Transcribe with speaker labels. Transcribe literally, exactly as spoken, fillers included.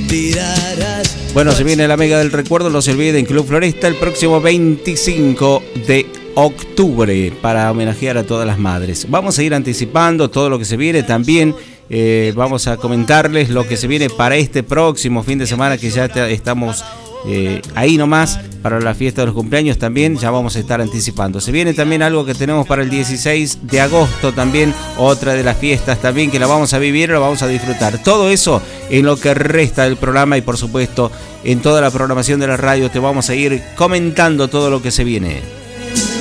Speaker 1: tirarás.
Speaker 2: Bueno, se viene la Mega del Recuerdo, no se olviden, Club Floresta el próximo veinticinco de octubre para homenajear a todas las madres. Vamos a ir anticipando todo lo que se viene también. Eh, vamos a comentarles lo que se viene para este próximo fin de semana, que ya te, estamos eh, ahí nomás para la fiesta de los cumpleaños también, ya vamos a estar anticipando. Se viene también algo que tenemos para el dieciséis de agosto también, otra de las fiestas también que la vamos a vivir, la vamos a disfrutar. Todo eso en lo que resta del programa y por supuesto en toda la programación de la radio te vamos a ir comentando todo lo que se viene.